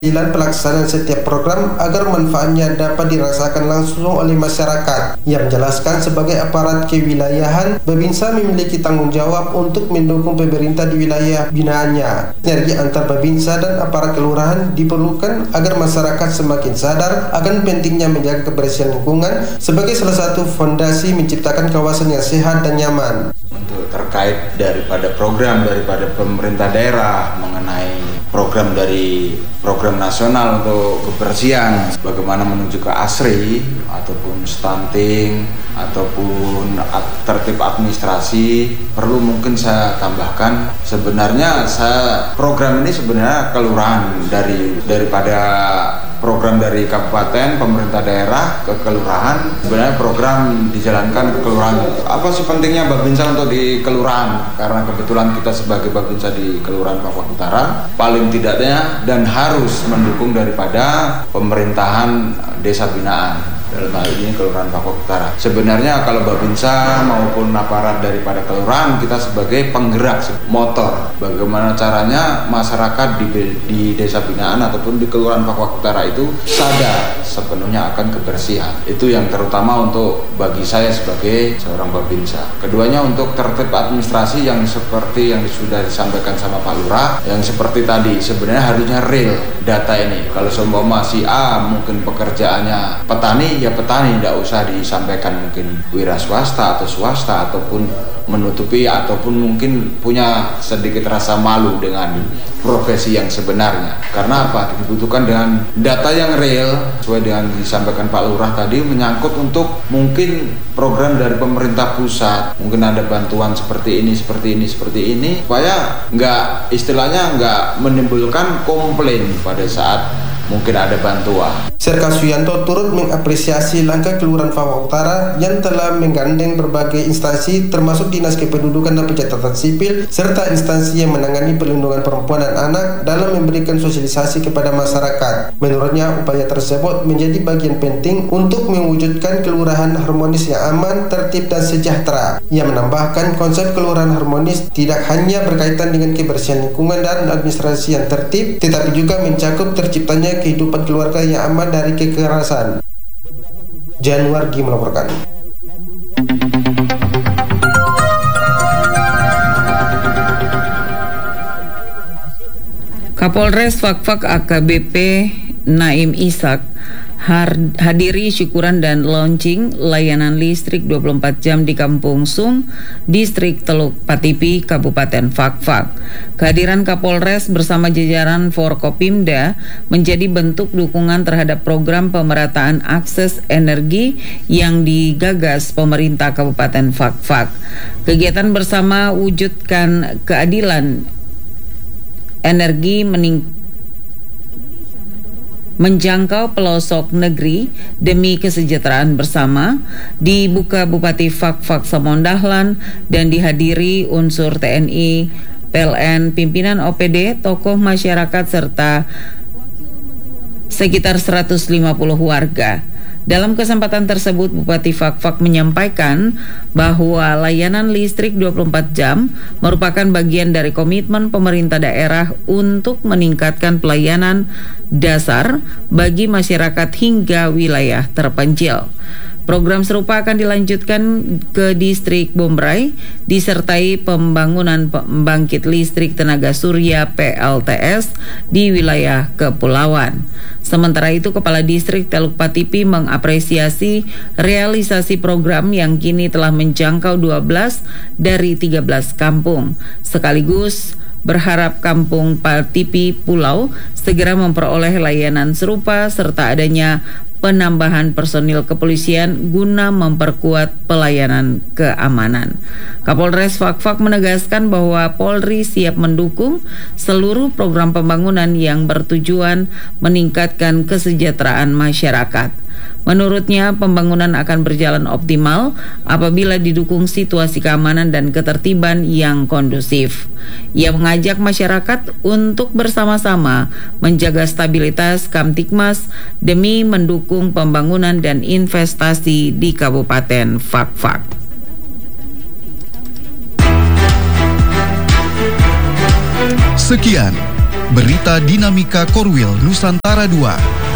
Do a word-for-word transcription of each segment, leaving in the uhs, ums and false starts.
pelaksanaan setiap program agar manfaatnya dapat dirasakan langsung oleh masyarakat. Ia menjelaskan sebagai aparat kewilayahan, Babinsa memiliki tanggung jawab untuk mendukung pemerintah di wilayah binaannya. Sinergi antar Babinsa dan aparat kelurahan diperlukan agar masyarakat semakin sadar akan pentingnya menjaga kebersihan lingkungan sebagai salah satu fondasi menciptakan kawasan yang sehat dan nyaman. Untuk terkait daripada program daripada pemerintah daerah mengenai program dari program nasional untuk kebersihan, bagaimana menuju ke ASRI ataupun stunting ataupun tertib administrasi, perlu mungkin saya tambahkan, sebenarnya saya program ini sebenarnya kelurahan dari daripada program dari kabupaten, pemerintah daerah ke kelurahan. Sebenarnya program dijalankan ke kelurahan. Apa sih pentingnya Babinsa untuk di kelurahan? Karena kebetulan kita sebagai Babinsa di Kelurahan Pak Fak Utara, paling tidaknya dan harus mendukung daripada pemerintahan desa binaan. Dalam hal ini Kelurahan Pak Fak Utara. Sebenarnya kalau Babinsa maupun aparat daripada kelurahan, kita sebagai penggerak motor. Bagaimana caranya masyarakat di, di desa binaan ataupun di Kelurahan Pak Fak Utara itu sadar sepenuhnya akan kebersihan. Itu yang terutama untuk bagi saya sebagai seorang Babinsa. Keduanya untuk tertib administrasi yang seperti yang sudah disampaikan sama Pak Lurah, yang seperti tadi sebenarnya harusnya real data ini. Kalau seumpama si A mungkin pekerjaannya petani, ya petani, tidak usah disampaikan mungkin wira swasta atau swasta ataupun menutupi ataupun mungkin punya sedikit rasa malu dengan profesi yang sebenarnya. Karena apa? Dibutuhkan dengan data yang real sesuai dengan disampaikan Pak Lurah tadi, menyangkut untuk mungkin program dari pemerintah pusat, mungkin ada bantuan seperti ini, seperti ini, seperti ini, supaya nggak istilahnya nggak menimbulkan komplain pada saat mungkin ada bantuan. Serka Suyanto turut mengapresiasi langkah Kelurahan Fak Fak Utara yang telah menggandeng berbagai instansi termasuk Dinas Kependudukan dan Pencatatan Sipil serta instansi yang menangani perlindungan perempuan dan anak dalam memberikan sosialisasi kepada masyarakat. Menurutnya, upaya tersebut menjadi bagian penting untuk mewujudkan kelurahan harmonis yang aman, tertib dan sejahtera. Ia menambahkan konsep kelurahan harmonis tidak hanya berkaitan dengan kebersihan lingkungan dan administrasi yang tertib, tetapi juga mencakup terciptanya kehidupan keluarga yang aman dari kekerasan. Januardi melaporkan. Kapolres Fak-Fak A K B P Naim Ishak hadiri syukuran dan launching layanan listrik dua puluh empat jam di Kampung Sum, Distrik Teluk Patipi, Kabupaten Fak-Fak. Kehadiran Kapolres bersama jajaran Forkopimda menjadi bentuk dukungan terhadap program pemerataan akses energi yang digagas pemerintah Kabupaten Fak-Fak. Kegiatan bersama wujudkan keadilan energi meningkat menjangkau pelosok negeri demi kesejahteraan bersama dibuka Bupati Fak-Fak Samon Dahlan dan dihadiri unsur T N I, P L N, pimpinan O P D, tokoh masyarakat serta sekitar seratus lima puluh warga. Dalam kesempatan tersebut, Bupati Fak-Fak menyampaikan bahwa layanan listrik dua puluh empat jam merupakan bagian dari komitmen pemerintah daerah untuk meningkatkan pelayanan dasar bagi masyarakat hingga wilayah terpencil. Program serupa akan dilanjutkan ke distrik Bombray disertai pembangunan pembangkit listrik tenaga surya P L T S di wilayah kepulauan. Sementara itu, Kepala Distrik Teluk Patipi mengapresiasi realisasi program yang kini telah menjangkau dua belas dari tiga belas kampung, sekaligus berharap Kampung Patipi Pulau segera memperoleh layanan serupa serta adanya penambahan personil kepolisian guna memperkuat pelayanan keamanan. Kapolres Fak-Fak menegaskan bahwa Polri siap mendukung seluruh program pembangunan yang bertujuan meningkatkan kesejahteraan masyarakat. Menurutnya, pembangunan akan berjalan optimal apabila didukung situasi keamanan dan ketertiban yang kondusif. Ia mengajak masyarakat untuk bersama-sama menjaga stabilitas Kamtibmas demi mendukung pembangunan dan investasi di Kabupaten Fak-Fak. Sekian Berita Dinamika Korwil Nusantara dua.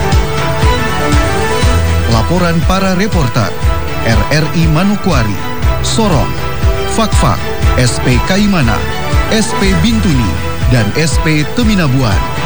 Laporan para reporter R R I Manokwari, Sorong, Fakfak, S P Kaimana, S P Bintuni, dan S P Teminabuan.